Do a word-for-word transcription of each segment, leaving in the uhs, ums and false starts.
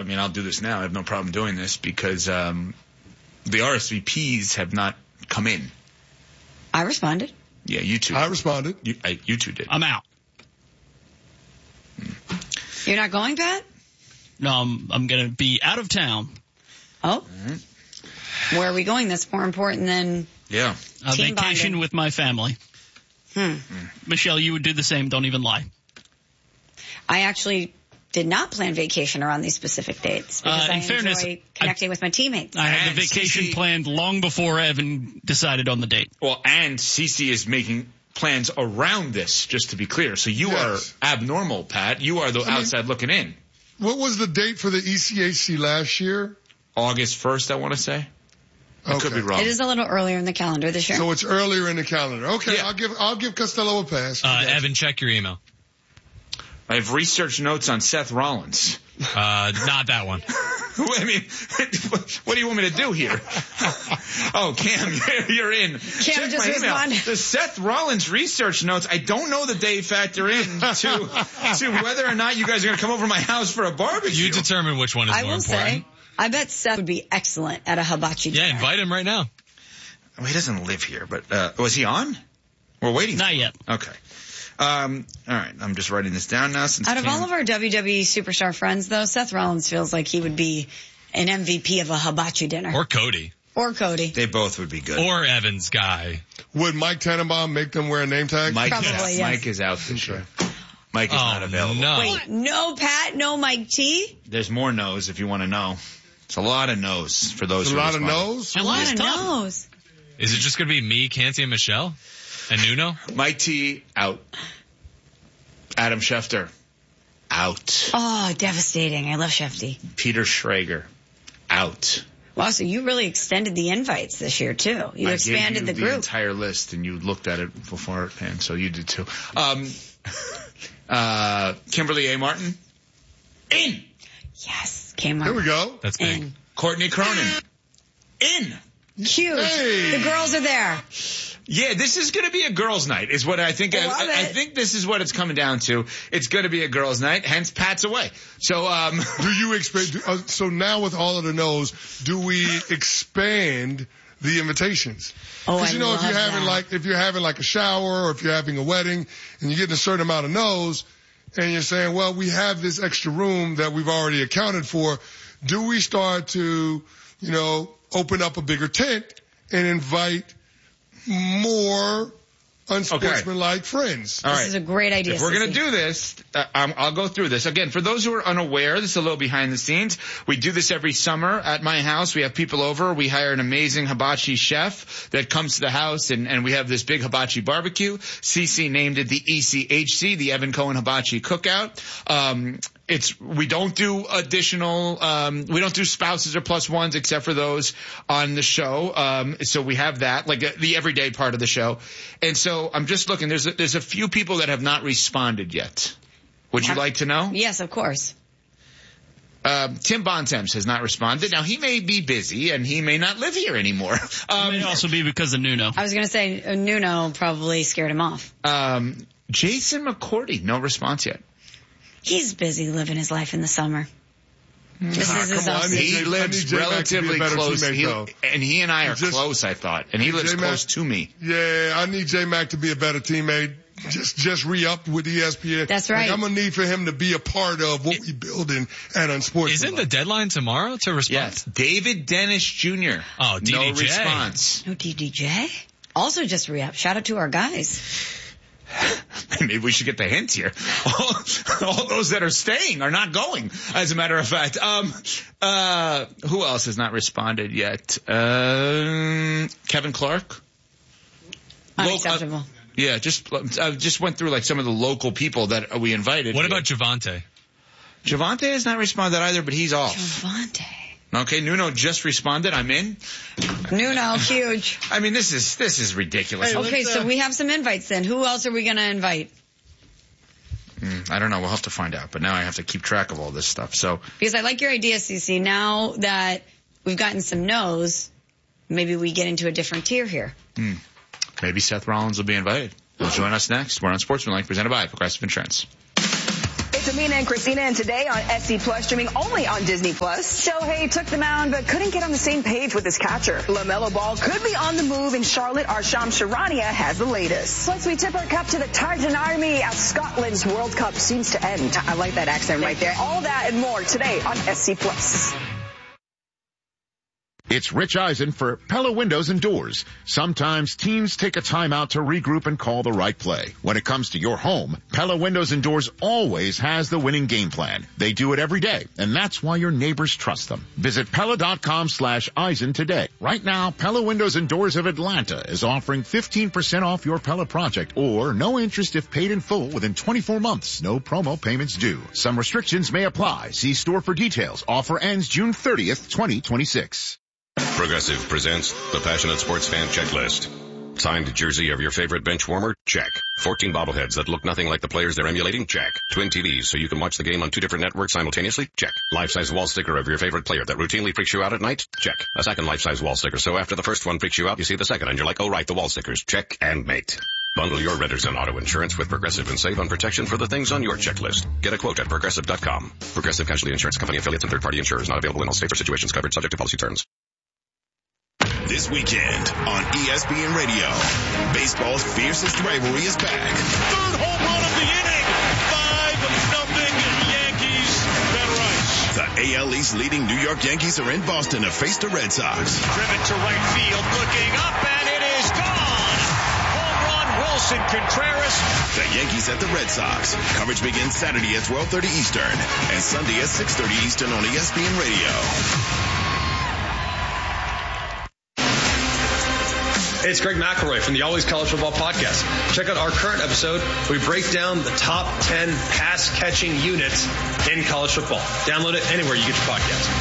mean, I'll do this now. I have no problem doing this because um, the R S V Ps have not come in. I responded. Yeah, you two. I responded. You, I, you two did. I'm out. You're not going, Pat? No, I'm, I'm going to be out of town. Oh. Mm-hmm. Where are we going? That's more important than yeah. A team vacation bonding. with my family. Hmm. Michelle, you would do the same. Don't even lie. I actually did not plan vacation around these specific dates because Uh, in I fairness, enjoy connecting I, with my teammates. I had And the vacation C C planned long before Evan decided on the date. Well, and Cece is making plans around this, just to be clear. So you Yes. are abnormal, Pat. You are the I mean- outside looking in. What was the date for the E C H C last year? August first, I want to say. I Okay. could be wrong. It is a little earlier in the calendar this year. So it's earlier in the calendar. Okay, Yeah. I'll give I'll give Costello a pass. Uh, Evan, check your email. I have research notes on Seth Rollins. Uh, not that one. I mean, what do you want me to do here? Oh, Cam, you're, you're in. Check just my email. responded. The Seth Rollins research notes, I don't know that they factor in to, to whether or not you guys are going to come over to my house for a barbecue. You determine which one is I more will important. say, I bet Seth would be excellent at a hibachi Yeah, dinner. invite him right now. Well, he doesn't live here, but uh, was he on? We're waiting. Not for him. yet. Okay. Um, all right, I'm just writing this down now. Since Out of Cam- all of our W W E superstar friends, though, Seth Rollins feels like he would be an M V P of a hibachi dinner. Or Cody. Or Cody. they both would be good. Or Evan's guy. Would Mike Tannenbaum make them wear a name tag? Mike, Probably, is, yes. Mike is out this year. Mike is Oh, not available. no. Wait, no Pat, no Mike T? There's more no's if you want to know. It's a lot of no's for those a who lot of responded. no's. A lot It's of tough. no's. Is it just going to be me, Canty, and Michelle? And Nuno? Mike T, out. Adam Schefter, out. Oh, devastating. I love Shefty. Peter Schrager, out. Wow, so you really extended the invites this year, too. You I expanded gave you the group. entire list, and you looked at it beforehand, so you did too. Um, uh, Kimberly A. Martin, in. Yes, came Here we go. That's big. in. Courtney Cronin, in. Huge. Hey. The girls are there. Yeah, this is going to be a girls' night, is what I think. I I, love I, I it. think this is what it's coming down to. It's going to be a girls' night, hence Pat's away. So, um, Do you expect? Uh, so now with all of the no's, do we expand the invitations? Oh, Because I you know, if love you're having that. like if you're having like a shower or if you're having a wedding and you're getting a certain amount of no's, and you're saying, well, we have this extra room that we've already accounted for. Do we start to, you know, open up a bigger tent and invite more unsportsmanlike friends? all This right. is a great idea. If we're going Sissy. to do this, uh, um, I'll go through this. Again, for those who are unaware, this is a little behind the scenes. We do this every summer at my house. We have people over. We hire an amazing hibachi chef that comes to the house, and, and we have this big hibachi barbecue. Cece named it the E C H C, the Evan Cohen Hibachi Cookout. Um, It's, we don't do additional, um, we don't do spouses or plus ones except for those on the show. Um, so we have that, like uh, the everyday part of the show. And so I'm just looking, there's a, there's a few people that have not responded yet. Would you Yeah. like to know? Yes, of course. Um, Tim Bontemps has not responded. Now he may be busy and he may not live here anymore. It Um, may also be because of Nuno. I was going to say uh, Nuno probably scared him off. um, Jason McCourty, no response yet. He's busy living his life in the summer. This Ah, is his come on, I off need He J- I lives need J-Mac to be a relatively better close. teammate, He, though. and he and I are Just- close, I thought. And he lives J-Mac- close to me. Yeah, I need J-Mac to be a better teammate. Just, just re-up with E S P N. That's right. Like, I'm gonna need for him to be a part of what we building at Unsportsmanlike. Isn't the deadline tomorrow to respond? Yes. David Dennis Junior Oh, D D J. No response. No D D J? Also just re-up. Shout out to our guys. Maybe we should get the hint here. All, all those that are staying are not going, as a matter of fact. Um, uh, who else has not responded yet? Um, Kevin Clark? Unacceptable. Lo- uh, yeah, just, I just went through like some of the local people that we invited. What about Javante? Javante has not responded either, but he's off. Javante. Okay, Nuno just responded. I'm in. Nuno, huge. I mean, this is, this is ridiculous. Okay, so we have some invites then. Who else are we going to invite? Mm, I don't know. We'll have to find out. But now I have to keep track of all this stuff. So Because I like your idea, Cece. Now that we've gotten some no's, maybe we get into a different tier here. mm, maybe Seth Rollins will be invited. He'll join us next. We're on Sportsmanlike, presented by Progressive Insurance. It's Tamina and Christina and Today on S C Plus, streaming only on Disney Plus. Shohei took the mound but couldn't get on the same page with his catcher. LaMelo Ball could be on the move in Charlotte. Arsham Sharania has the latest. Plus, we tip our cup to the Tartan Army as Scotland's World Cup seems to end. I like that accent right there. All that and more today on S C Plus. It's Rich Eisen for Pella Windows and Doors. Sometimes teams take a time out to regroup and call the right play. When it comes to your home, Pella Windows and Doors always has the winning game plan. They do it every day, and that's why your neighbors trust them. Visit Pella.com slash Eisen today. Right now, Pella Windows and Doors of Atlanta is offering fifteen percent off your Pella project, or no interest if paid in full within twenty-four months. No promo payments due. Some restrictions may apply. See store for details. Offer ends June thirtieth, twenty twenty-six. Progressive presents the Passionate Sports Fan Checklist. Signed jersey of your favorite bench warmer? Check. fourteen bobbleheads that look nothing like the players they're emulating? Check. Twin T Vs so you can watch the game on two different networks simultaneously? Check. Life-size wall sticker of your favorite player that routinely freaks you out at night? Check. A second life-size wall sticker so after the first one freaks you out, you see the second and you're like, oh right, the wall stickers. Check and mate. Bundle your renters and auto insurance with Progressive and save on protection for the things on your checklist. Get a quote at Progressive dot com. Progressive Casualty Insurance Company affiliates and third-party insurers not available in all states or situations covered subject to policy terms. This weekend on E S P N Radio, baseball's fiercest rivalry is back. Third home run of the inning. five nothing Yankees. Better ice. The A L East leading New York Yankees are in Boston to face the Red Sox. Driven to right field, looking up, and it is gone. Home run, Wilson Contreras. The Yankees at the Red Sox. Coverage begins Saturday at twelve thirty Eastern and Sunday at six thirty Eastern on E S P N Radio. Hey, it's Greg McElroy from the Always College Football Podcast. Check out our current episode where we break down the top ten pass-catching units in college football. Download it anywhere you get your podcast.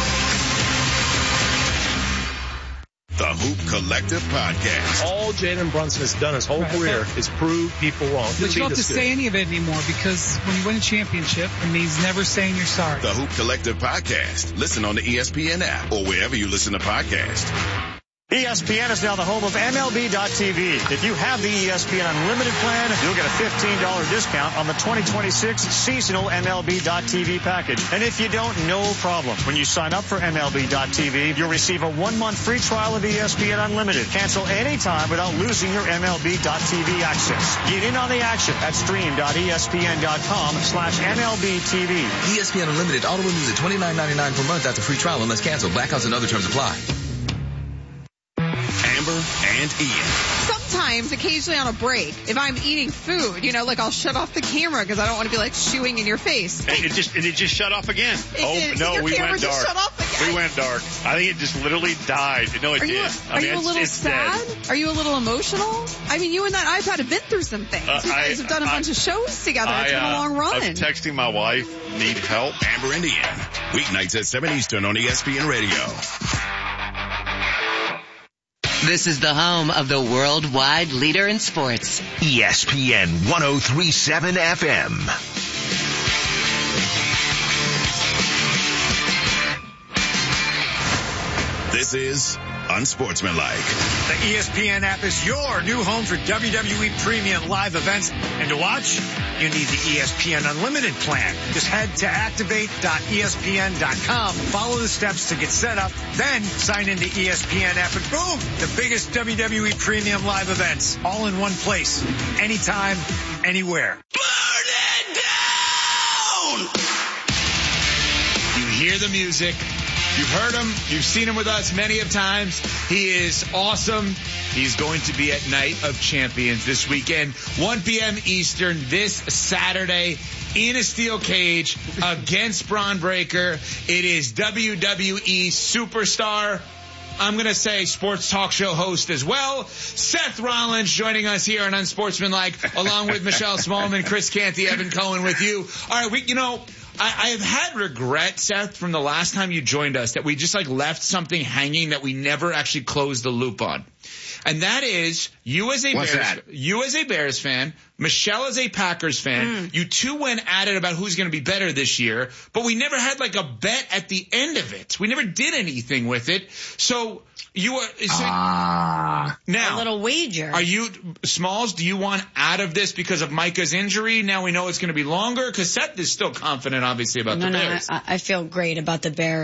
The Hoop Collective Podcast. All Jalen Brunson has done his whole right. career is prove people wrong. But you don't have to say any of it anymore because when you win a championship, it means never saying you're sorry. The Hoop Collective Podcast. Listen on the E S P N app or wherever you listen to podcasts. E S P N is now the home of M L B dot T V. If you have the E S P N Unlimited plan, you'll get a fifteen dollars discount on the twenty twenty-six seasonal M L B dot T V package. And if you don't, no problem. When you sign up for M L B dot T V, you'll receive a one-month free trial of E S P N Unlimited. Cancel anytime without losing your M L B dot T V access. Get in on the action at stream dot E S P N dot com slash M L B T V. E S P N Unlimited auto renews at twenty-nine ninety-nine per month after free trial unless canceled. Blackouts and other terms apply. Amber and Ian. Sometimes, occasionally on a break, if I'm eating food, you know, like I'll shut off the camera because I don't want to be like shooing in your face. And it just, and it just shut off again. It, oh, it, no, your we camera went just dark. Shut off again. We went dark. I think it just literally died. No, it are did. You, I are mean, you a little it's, it's sad? Dead. Are you a little emotional? I mean, you and that iPad have been through some things. Uh, you guys I, have done a I, bunch of shows together. I, it's been a long run. I was texting my wife, need help. Amber and Ian. Weeknights at seven Eastern on E S P N Radio. This is the home of the worldwide leader in sports. E S P N one oh three point seven F M. This is Unsportsmanlike. The E S P N app is your new home for W W E premium live events. And to watch, you need the E S P N Unlimited plan. Just head to activate dot E S P N dot com. Follow the steps to get set up. Then sign into E S P N app and boom, the biggest W W E premium live events all in one place. Anytime, anywhere. Burn it down! You hear the music. You've heard him. You've seen him with us many of times. He is awesome. He's going to be at Night of Champions this weekend, one p.m. Eastern this Saturday in a steel cage against Bron Breakker. It is W W E superstar, I'm going to say sports talk show host as well, Seth Rollins, joining us here on Unsportsmanlike, along with Michelle Smallman, Chris Canty, Evan Cohen with you. All right, we, you know, I, I've had regret, Seth, from the last time you joined us that we just like left something hanging that we never actually closed the loop on. And that is, you as a What's Bears, that? you as a Bears fan, Michelle as a Packers fan, Mm. you two went at it about who's going to be better this year, but we never had like a bet at the end of it. We never did anything with it. So you are, so Ah. now, A little wager. are you, Smalls, do you want out of this because of Micah's injury? Now we know it's going to be longer, because Seth is still confident, obviously, about no, the no, Bears. I, I feel great about the Bears.